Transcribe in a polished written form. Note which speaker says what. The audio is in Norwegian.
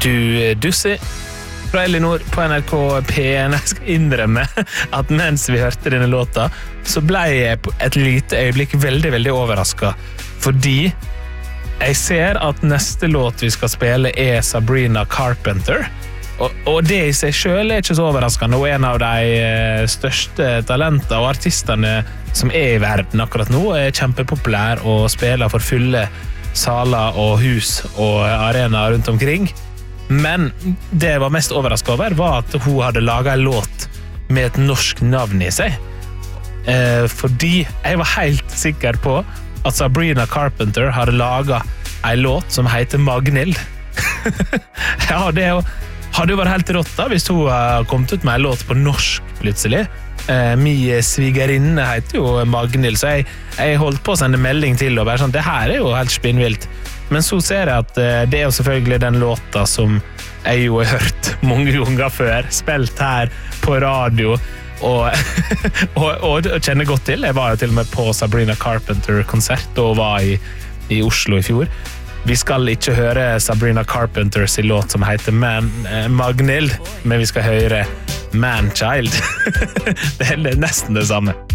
Speaker 1: du Dussi fra Elinor på NRK P1. Jeg skal innrømme at mens vi hørte denne låta, så ble jeg på et lite øyeblikk veldig, veldig overrasket. Fordi jeg ser at neste låt vi skal spille Sabrina Carpenter. Og det I seg selv ikke så overraskende. Hun en av de største talenter og artistene som I verden akkurat nå. Kjempepopulær og spiller for fulle saler og hus og arenaer rundt omkring. Men det jeg var mest overrasket over var at hun hadde laget en låt med et norsk navn I seg. Fordi jeg var helt sikker på at Sabrina Carpenter hadde laget en låt som heter Magnhild. Ja, det hadde jo vært helt rått da, hvis hun kom ut med en låt på norsk plutselig. Min svigerinne heter jo Magnhild, så jeg holdt på å sende melding til og bare sånn, det her jo helt spinnvilt. Men så ser jeg at det jo selvfølgelig den låta som jeg jo har hørt mange ganger før, spilt her på radio, og kjenner godt til. Jeg var jo til og med på Sabrina Carpenter-konsert og var I Oslo I fjor. Vi skal ikke høre Sabrina Carpenters låt som heter Magnhild, men vi skal høre Manchild. Det nesten det samme.